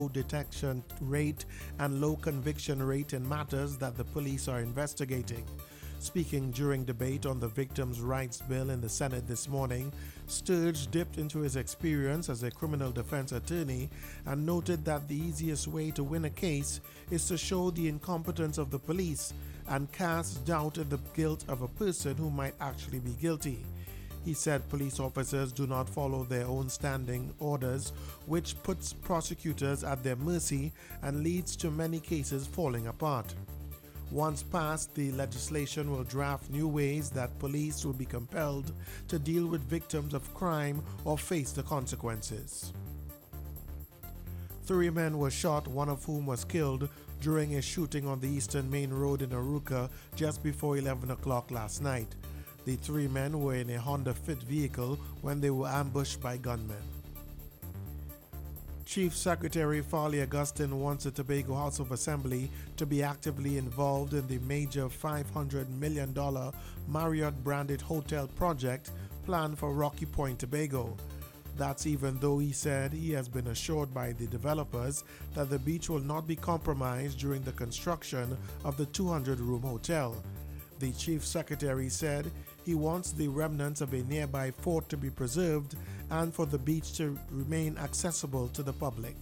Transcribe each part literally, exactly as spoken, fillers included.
detection rate and low conviction rate in matters that the police are investigating. Speaking during debate on the Victims' Rights Bill in the Senate this morning, Sturge dipped into his experience as a criminal defense attorney and noted that the easiest way to win a case is to show the incompetence of the police and cast doubt in the guilt of a person who might actually be guilty. He said police officers do not follow their own standing orders, which puts prosecutors at their mercy and leads to many cases falling apart. Once passed, the legislation will draft new ways that police will be compelled to deal with victims of crime or face the consequences. Three men were shot, one of whom was killed during a shooting on the Eastern Main Road in Arouca just before eleven o'clock last night. The three men were in a Honda Fit vehicle when they were ambushed by gunmen. Chief Secretary Farley Augustine wants the Tobago House of Assembly to be actively involved in the major five hundred million dollars Marriott-branded hotel project planned for Rocky Point, Tobago. That's even though he said he has been assured by the developers that the beach will not be compromised during the construction of the two hundred room hotel. The Chief Secretary said he wants the remnants of a nearby fort to be preserved and for the beach to remain accessible to the public.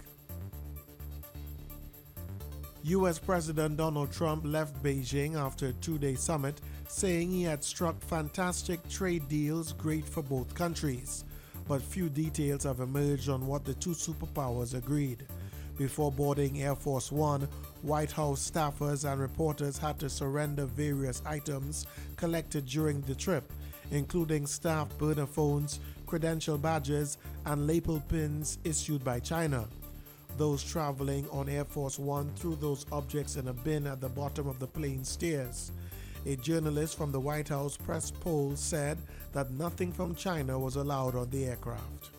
U S President Donald Trump left Beijing after a two-day summit, saying he had struck fantastic trade deals great for both countries. But few details have emerged on what the two superpowers agreed. Before boarding Air Force One, White House staffers and reporters had to surrender various items collected during the trip, including staff burner phones, credential badges, and lapel pins issued by China. Those traveling on Air Force One threw those objects in a bin at the bottom of the plane stairs. A journalist from the White House press poll said that nothing from China was allowed on the aircraft.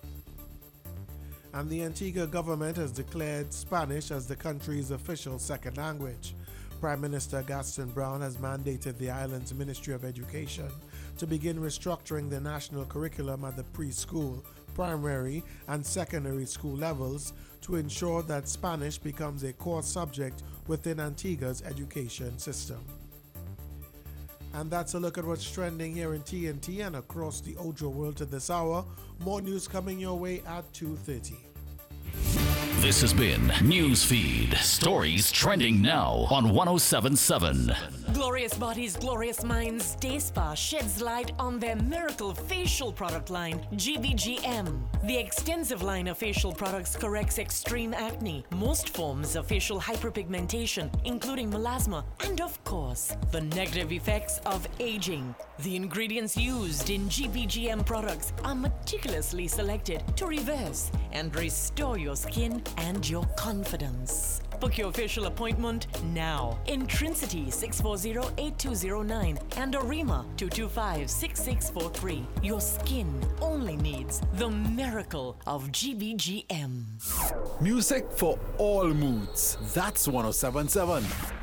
And the Antigua government has declared Spanish as the country's official second language. Prime Minister Gaston Brown has mandated the island's Ministry of Education to begin restructuring the national curriculum at the preschool, primary, and secondary school levels to ensure that Spanish becomes a core subject within Antigua's education system. And that's a look at what's trending here in T N T and across the Ojo world to this hour. More news coming your way at two thirty. This has been Newsfeed. Stories trending now on one oh seven point seven. Glorious bodies, glorious minds. Day Spa sheds light on their miracle facial product line, G B G M. The extensive line of facial products corrects extreme acne, most forms of facial hyperpigmentation, including melasma, and of course, the negative effects of aging. The ingredients used in G B G M products are meticulously selected to reverse and restore your skin and your confidence. Book your facial appointment now. Intrinsity six four zero, eight two zero nine and Arima two two five, six six four three. Your skin only needs the miracle of G B G M. Music for all moods. That's one oh seven point seven.